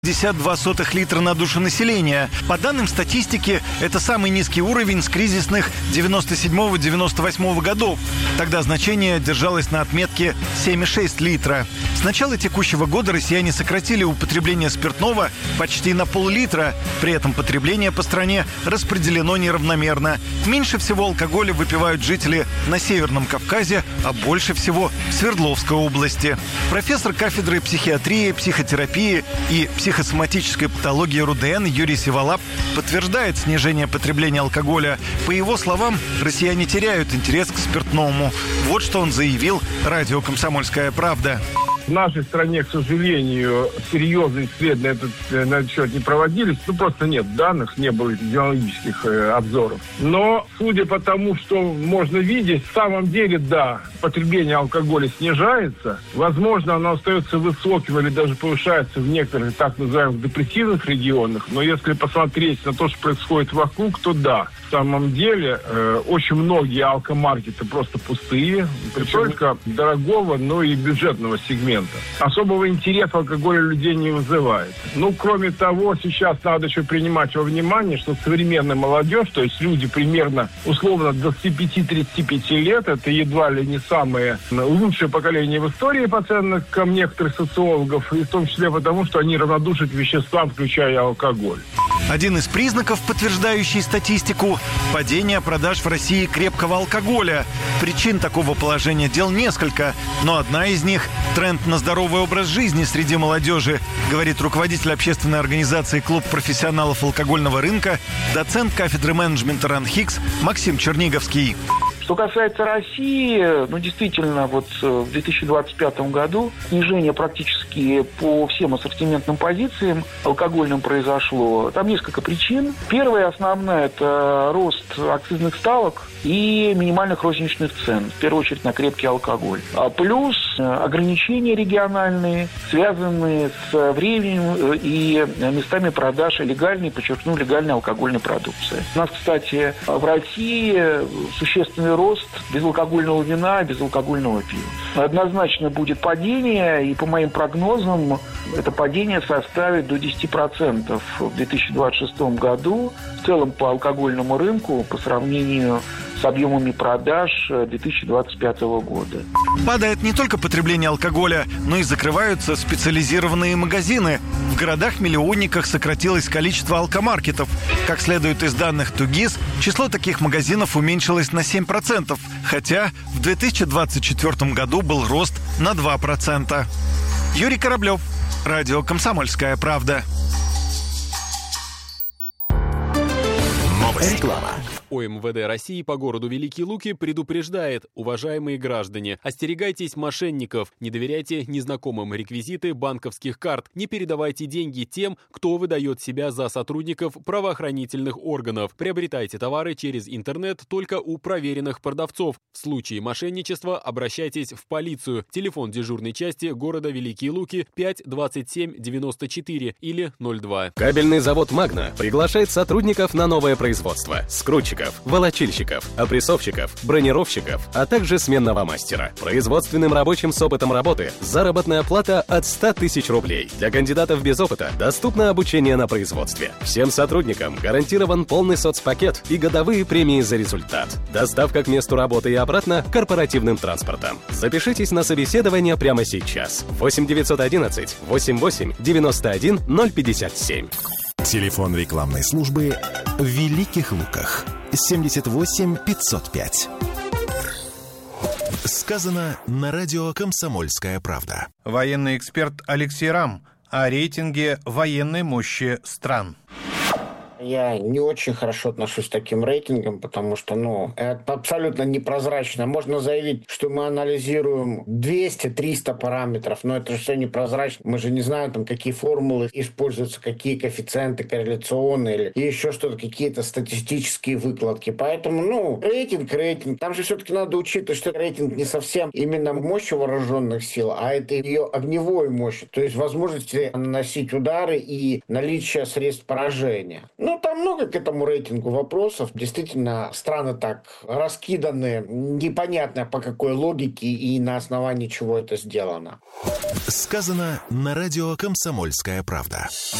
0,52 литра на душу населения. По данным статистики, это самый низкий уровень с кризисных 97-98 годов. Тогда значение держалось на отметке 7,6 литра. С начала текущего года россияне сократили употребление спиртного почти на пол-литра. При этом потребление по стране распределено неравномерно. Меньше всего алкоголя выпивают жители на Северном Кавказе, а больше всего в Свердловской области. Профессор кафедры психиатрии, психотерапии и психосоматической патологии РУДН Юрий Сиволап подтверждает снижение потребления алкоголя. По его словам, россияне теряют интерес к спиртному. Вот что он заявил радио «Комсомольская правда». В нашей стране, к сожалению, серьезные исследования на этот счет не проводились. Просто нет данных, не было эпидемиологических обзоров. Но, судя по тому, что можно видеть, в самом деле, да, потребление алкоголя снижается. Возможно, оно остается высоким или даже повышается в некоторых так называемых депрессивных регионах. Но если посмотреть на то, что происходит вокруг, то да. В самом деле, очень многие алкомаркеты просто пустые. Не только дорогого, но и бюджетного сегмента. Особого интереса алкоголь у людей не вызывает. Кроме того, сейчас надо еще принимать во внимание, что современная молодежь, то есть люди примерно, условно, 25-35 лет, это едва ли не самое лучшее поколение в истории, по оценкам некоторых социологов, и в том числе потому, что они равнодушны к веществам, включая алкоголь. Один из признаков, подтверждающий статистику – падение продаж в России крепкого алкоголя. Причин такого положения дел несколько, но одна из них – тренд на здоровый образ жизни среди молодежи, говорит руководитель общественной организации «Клуб профессионалов алкогольного рынка», доцент кафедры менеджмента РАНХИКС Максим Черниговский. Что касается России, действительно, в 2025 году снижение практически по всем ассортиментным позициям алкогольным произошло. Там несколько причин. Первая, основная, это рост акцизных ставок и минимальных розничных цен, в первую очередь на крепкий алкоголь. Плюс ограничения региональные, связанные с временем и местами продаж легальной, подчеркну, легальной алкогольной продукции. У нас, кстати, в России существенный рост безалкогольного вина, безалкогольного пива. Однозначно будет падение, и по моим прогнозам это падение составит до 10% в 2026 году в целом по алкогольному рынку по сравнению с объемами продаж 2025 года. Падает не только потребление алкоголя, но и закрываются специализированные магазины. В городах-миллионниках сократилось количество алкомаркетов. Как следует из данных ТУГИС, число таких магазинов уменьшилось на 7%, хотя в 2024 году был рост на 2%. Юрий Кораблев, радио «Комсомольская правда». Реклама. ОМВД России по городу Великие Луки предупреждает: уважаемые граждане, остерегайтесь мошенников, не доверяйте незнакомым реквизиты банковских карт, не передавайте деньги тем, кто выдает себя за сотрудников правоохранительных органов. Приобретайте товары через интернет только у проверенных продавцов. В случае мошенничества обращайтесь в полицию. Телефон дежурной части города Великие Луки 5 27 94 или 02. Кабельный завод «Магна» приглашает сотрудников на новое производство. Скрутчиков, волочильщиков, опрессовщиков, бронировщиков, а также сменного мастера. Производственным рабочим с опытом работы заработная плата от 100 тысяч рублей. Для кандидатов без опыта доступно обучение на производстве. Всем сотрудникам гарантирован полный соцпакет и годовые премии за результат. Доставка к месту работы и обратно корпоративным транспортом. Запишитесь на собеседование прямо сейчас. 8 911 88 91 057. Телефон рекламной службы в Великих Луках 78 505. Сказано на радио «Комсомольская правда». Военный эксперт Алексей Рам о рейтинге военной мощи стран. Я не очень хорошо отношусь к таким рейтингам, потому что, это абсолютно непрозрачно. Можно заявить, что мы анализируем 200-300 параметров, но это же все непрозрачно. Мы же не знаем, какие формулы используются, какие коэффициенты корреляционные или еще что-то, какие-то статистические выкладки. Поэтому, рейтинг. Там же все-таки надо учитывать, что рейтинг не совсем именно мощь вооруженных сил, а это ее огневой мощь, то есть возможности наносить удары и наличие средств поражения. Ну, там много к этому рейтингу вопросов. Действительно, страны так раскиданы, непонятно по какой логике и на основании чего это сделано. Сказано на радио «Комсомольская правда».